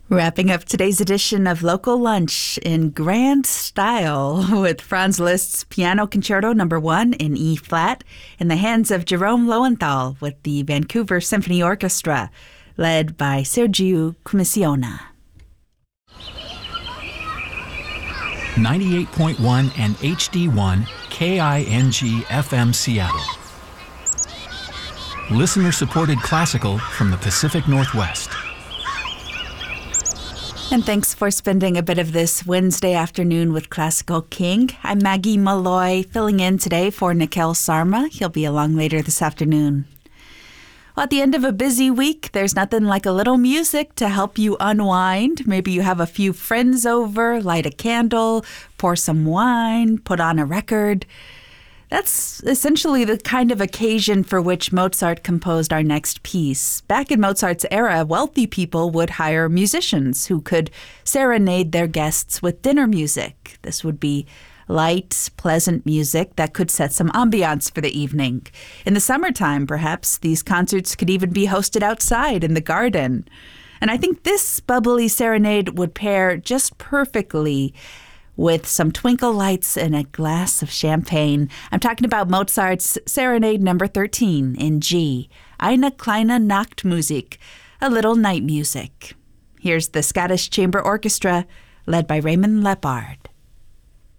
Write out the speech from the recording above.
Wrapping up today's edition of Local Lunch in grand style with Franz Liszt's Piano Concerto No. 1 in E-flat in the hands of Jerome Lowenthal with the Vancouver Symphony Orchestra, led by Sergiu Commissiona. 98.1 and HD1 KING FM Seattle. Listener-supported classical from the Pacific Northwest. And thanks for spending a bit of this Wednesday afternoon with Classical King. I'm Maggie Malloy, filling in today for Nikhil Sarma. He'll be along later this afternoon. Well, at the end of a busy week, there's nothing like a little music to help you unwind. Maybe you have a few friends over, light a candle, pour some wine, put on a record. That's essentially the kind of occasion for which Mozart composed our next piece. Back in Mozart's era, wealthy people would hire musicians who could serenade their guests with dinner music. This would be light, pleasant music that could set some ambiance for the evening. In the summertime, perhaps, these concerts could even be hosted outside in the garden. And I think this bubbly serenade would pair just perfectly with some twinkle lights and a glass of champagne. I'm talking about Mozart's Serenade No. 13 in G, Eine kleine Nachtmusik, a little night music. Here's the Scottish Chamber Orchestra, led by Raymond Lepard.